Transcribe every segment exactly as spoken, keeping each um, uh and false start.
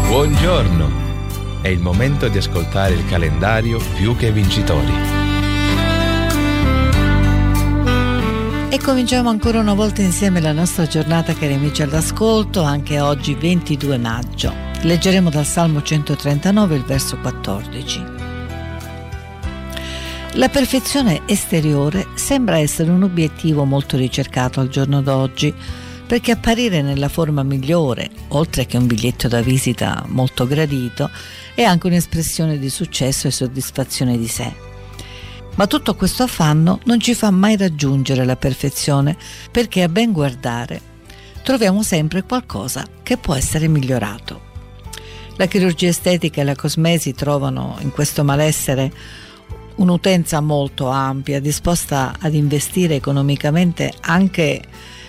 Buongiorno! È il momento di ascoltare il calendario Più che Vincitori. E cominciamo ancora una volta insieme la nostra giornata, cari amici all'ascolto, anche oggi ventidue maggio. Leggeremo dal Salmo centotrentanove il verso quattordici. La perfezione esteriore sembra essere un obiettivo molto ricercato al giorno d'oggi, perché apparire nella forma migliore, oltre che un biglietto da visita molto gradito, è anche un'espressione di successo e soddisfazione di sé. Ma tutto questo affanno non ci fa mai raggiungere la perfezione, perché a ben guardare troviamo sempre qualcosa che può essere migliorato. La chirurgia estetica e la cosmesi trovano in questo malessere un'utenza molto ampia, disposta ad investire economicamente anche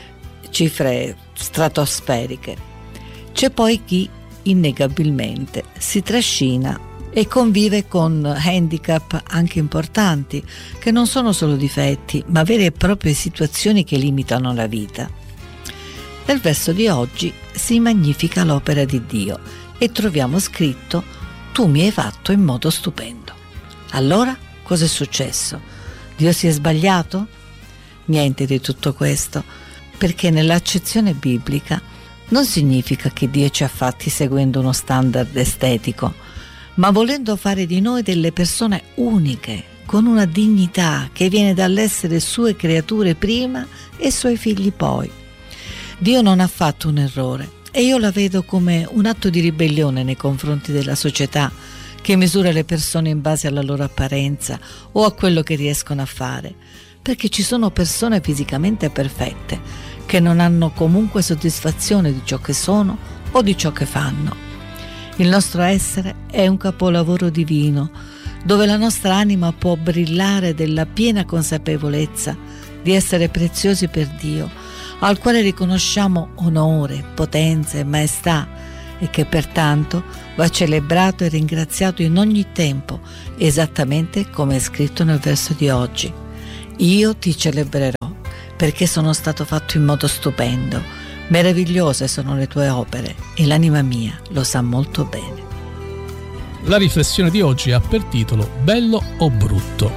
cifre stratosferiche. C'è poi chi innegabilmente si trascina e convive con handicap anche importanti, che non sono solo difetti, ma vere e proprie situazioni che limitano la vita. Nel verso di oggi si magnifica l'opera di Dio e troviamo scritto: tu mi hai fatto in modo stupendo. Allora, cosa è successo? Dio si è sbagliato? Niente di tutto questo, perché nell'accezione biblica non significa che Dio ci ha fatti seguendo uno standard estetico, ma volendo fare di noi delle persone uniche, con una dignità che viene dall'essere sue creature prima e suoi figli poi. Dio non ha fatto un errore e io la vedo come un atto di ribellione nei confronti della società, che misura le persone in base alla loro apparenza o a quello che riescono a fare, perché ci sono persone fisicamente perfette che non hanno comunque soddisfazione di ciò che sono o di ciò che fanno. Il nostro essere è un capolavoro divino, dove la nostra anima può brillare della piena consapevolezza di essere preziosi per Dio, al quale riconosciamo onore, potenza e maestà, e che pertanto va celebrato e ringraziato in ogni tempo, esattamente come è scritto nel verso di oggi. Io ti celebrerò, perché sono stato fatto in modo stupendo. Meravigliose sono le tue opere e l'anima mia lo sa molto bene. La riflessione di oggi ha per titolo Bello o brutto?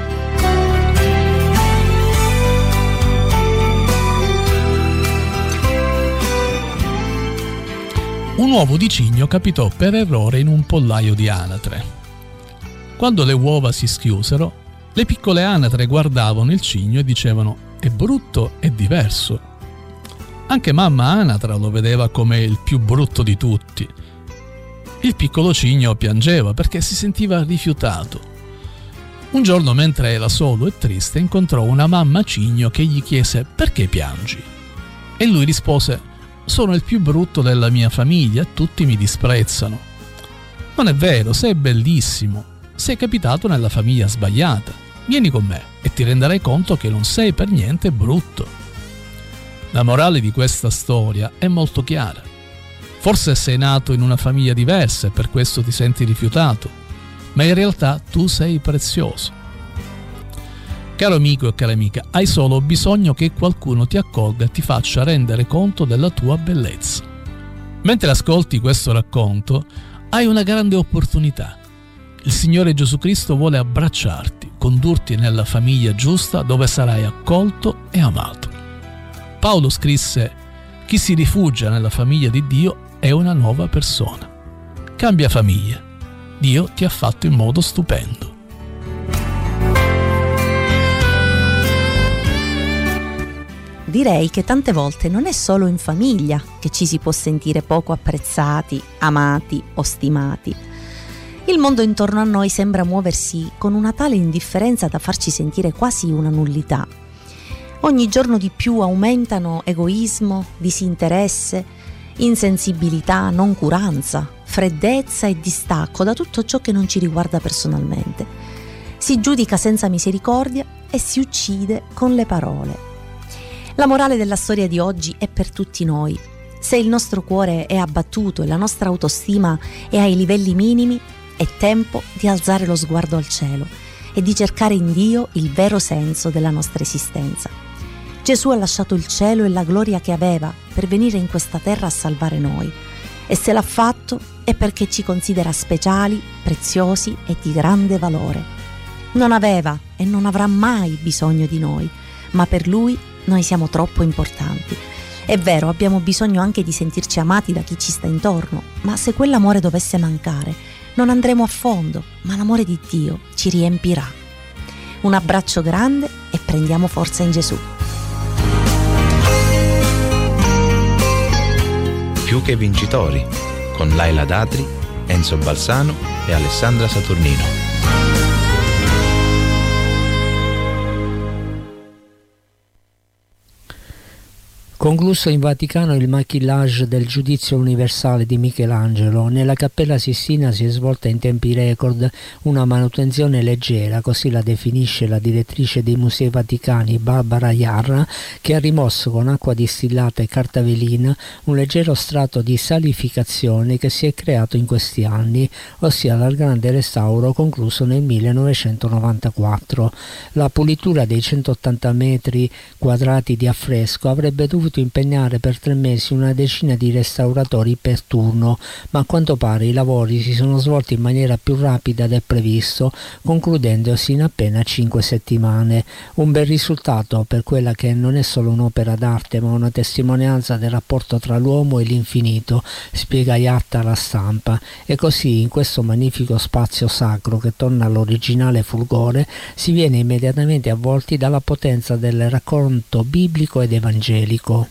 Un uovo di cigno capitò per errore in un pollaio di anatre. Quando le uova si schiusero, le piccole anatre guardavano il cigno e dicevano: è brutto e diverso. Anche mamma anatra lo vedeva come il più brutto di tutti. Il piccolo cigno piangeva perché si sentiva rifiutato. Un giorno, mentre era solo e triste, incontrò una mamma cigno che gli chiese: perché piangi? E lui rispose: sono il più brutto della mia famiglia e tutti mi disprezzano. Non è vero, sei bellissimo, sei capitato nella famiglia sbagliata. Vieni con me e ti renderai conto che non sei per niente brutto. La morale di questa storia è molto chiara. Forse sei nato in una famiglia diversa e per questo ti senti rifiutato, ma in realtà tu sei prezioso. Caro amico e cara amica, hai solo bisogno che qualcuno ti accolga e ti faccia rendere conto della tua bellezza. Mentre ascolti questo racconto, hai una grande opportunità. Il Signore Gesù Cristo vuole abbracciarti, condurti nella famiglia giusta dove sarai accolto e amato. Paolo scrisse: chi si rifugia nella famiglia di Dio è una nuova persona. Cambia famiglia. Dio ti ha fatto in modo stupendo. Direi che tante volte non è solo in famiglia che ci si può sentire poco apprezzati, amati o stimati. Il mondo intorno a noi sembra muoversi con una tale indifferenza da farci sentire quasi una nullità. Ogni giorno di più aumentano egoismo, disinteresse, insensibilità, noncuranza, freddezza e distacco da tutto ciò che non ci riguarda personalmente. Si giudica senza misericordia e si uccide con le parole. La morale della storia di oggi è per tutti noi. Se il nostro cuore è abbattuto e la nostra autostima è ai livelli minimi, è tempo di alzare lo sguardo al cielo e di cercare in Dio il vero senso della nostra esistenza. Gesù ha lasciato il cielo e la gloria che aveva per venire in questa terra a salvare noi. E se l'ha fatto è perché ci considera speciali, preziosi e di grande valore. Non aveva e non avrà mai bisogno di noi, ma per Lui noi siamo troppo importanti. È vero, abbiamo bisogno anche di sentirci amati da chi ci sta intorno, ma se quell'amore dovesse mancare, non andremo a fondo, ma l'amore di Dio ci riempirà. Un abbraccio grande e prendiamo forza in Gesù. Più che vincitori, con Laila Datri, Enzo Balsano e Alessandra Saturnino. Concluso in Vaticano il maquillage del Giudizio universale di Michelangelo, nella Cappella Sistina si è svolta in tempi record una manutenzione leggera, così la definisce la direttrice dei Musei Vaticani Barbara Iarra, che ha rimosso con acqua distillata e carta velina un leggero strato di salificazione che si è creato in questi anni, ossia dal grande restauro concluso nel millenovecentonovantaquattro. La pulitura dei centottanta metri quadrati di affresco avrebbe dovuto impegnare per tre mesi una decina di restauratori per turno, ma a quanto pare i lavori si sono svolti in maniera più rapida del previsto, concludendosi in appena cinque settimane. Un bel risultato per quella che non è solo un'opera d'arte, ma una testimonianza del rapporto tra l'uomo e l'infinito, spiega Iatta alla Stampa. E così, in questo magnifico spazio sacro che torna all'originale fulgore, si viene immediatamente avvolti dalla potenza del racconto biblico ed evangelico.